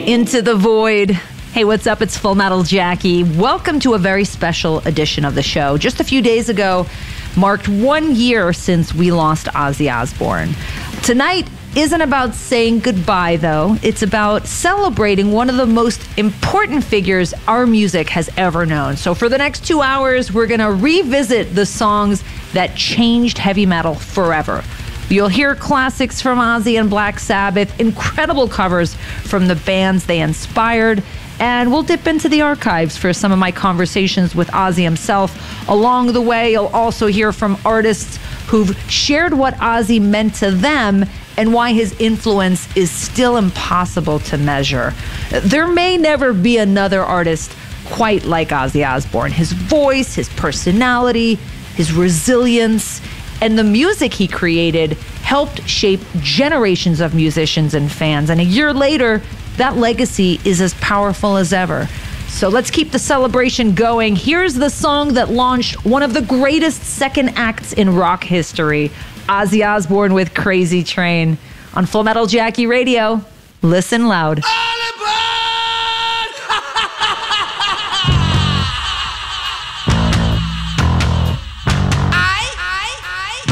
Into the Void. Hey, what's up? It's Full Metal Jackie. Welcome to a very special edition of the show. Just a few days ago marked 1 year since we lost Ozzy Osbourne. Tonight isn't about saying goodbye, though. It's about celebrating one of the most important figures our music has ever known. So for the next 2 hours, we're going to revisit the songs that changed heavy metal forever. You'll hear classics from Ozzy and Black Sabbath, incredible covers from the bands they inspired, and we'll dip into the archives for some of my conversations with Ozzy himself. Along the way, you'll also hear from artists who've shared what Ozzy meant to them and why his influence is still impossible to measure. There may never be another artist quite like Ozzy Osbourne. His voice, his personality, his resilience, and the music he created helped shape generations of musicians and fans. And a year later, that legacy is as powerful as ever. So let's keep the celebration going. Here's the song that launched one of the greatest second acts in rock history, Ozzy Osbourne with Crazy Train. On Full Metal Jackie Radio, listen loud.